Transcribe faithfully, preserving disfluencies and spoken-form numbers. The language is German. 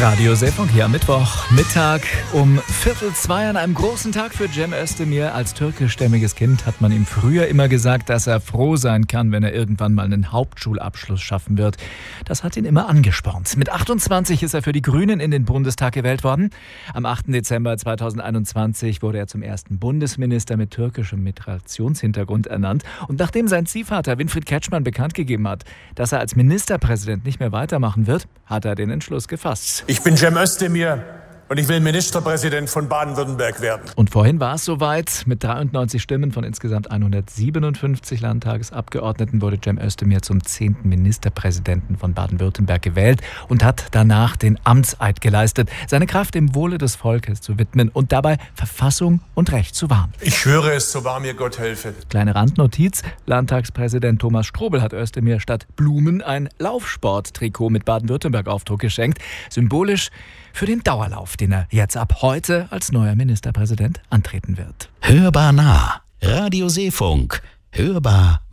Radio Seefunk hier am Mittwoch, Mittag um Viertel zwei an einem großen Tag für Cem Özdemir. Als türkischstämmiges Kind hat man ihm früher immer gesagt, dass er froh sein kann, wenn er irgendwann mal einen Hauptschulabschluss schaffen wird. Das hat ihn immer angespornt. Mit achtundzwanzig ist er für die Grünen in den Bundestag gewählt worden. Am achten Dezember zweitausendeinundzwanzig wurde er zum ersten Bundesminister mit türkischem Migrationshintergrund ernannt. Und nachdem sein Ziehvater Winfried Kretschmann bekannt gegeben hat, dass er als Ministerpräsident nicht mehr weitermachen wird, hat er den Entschluss gefasst. Ich bin Cem Özdemir und ich will Ministerpräsident von Baden-Württemberg werden. Und vorhin war es soweit. Mit dreiundneunzig Stimmen von insgesamt hundertsiebenundfünfzig Landtagesabgeordneten wurde Cem Özdemir zum zehnten Ministerpräsidenten von Baden-Württemberg gewählt und hat danach den Amtseid geleistet, seine Kraft dem Wohle des Volkes zu widmen und dabei Verfassung und Recht zu wahren. Ich schwöre es, so wahr mir Gott helfe. Kleine Randnotiz: Landtagspräsident Thomas Strobel hat Özdemir statt Blumen ein Laufsport-Trikot mit Baden-Württemberg-Aufdruck geschenkt. Symbolisch für den Dauerlauf, den er jetzt ab heute als neuer Ministerpräsident antreten wird. Hörbar nah. Radio Seefunk. Hörbar